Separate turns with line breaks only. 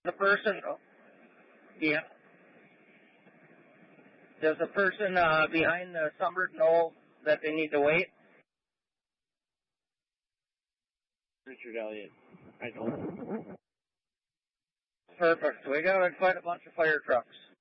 The person, yeah. Does the person behind the Sunbird know that they need to wait?
Richard Elliott. I don't.
Perfect. We got quite a bunch of fire trucks.